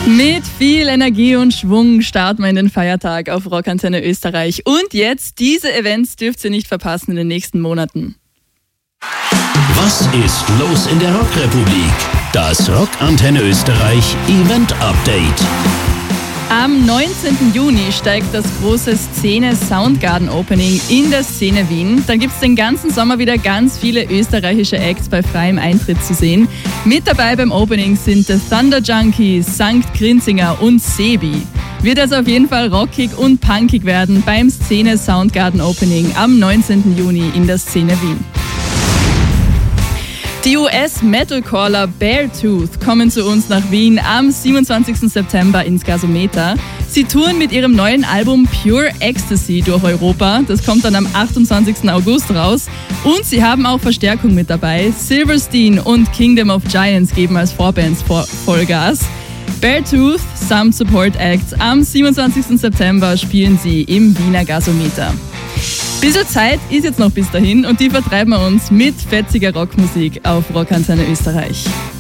Mit viel Energie und Schwung starten wir in den Feiertag auf Rockantenne Österreich. Und jetzt, diese Events dürft ihr nicht verpassen in den nächsten Monaten. Was ist los in der Rockrepublik? Das Rockantenne Österreich Event Update. Am 19. Juni steigt das große Szene Soundgarden Opening in der Szene Wien. Dann gibt es den ganzen Sommer wieder ganz viele österreichische Acts bei freiem Eintritt zu sehen. Mit dabei beim Opening sind The Thunder Junkies, St. Grinzinger und Sebi. Wird also auf jeden Fall rockig und punkig werden beim Szene Soundgarden Opening am 19. Juni in der Szene Wien. Die US-Metalcaller Beartooth kommen zu uns nach Wien am 27. September ins Gasometer. Sie touren mit ihrem neuen Album Pure Ecstasy durch Europa. Das kommt dann am 28. August raus. Und sie haben auch Verstärkung mit dabei. Silverstein und Kingdom of Giants geben als Vorbands Vollgas. Beartooth, Some Support Acts. Am 27. September spielen sie im Wiener Gasometer. Bisschen Zeit ist jetzt noch bis dahin und die vertreiben wir uns mit fetziger Rockmusik auf Rockantenne Österreich.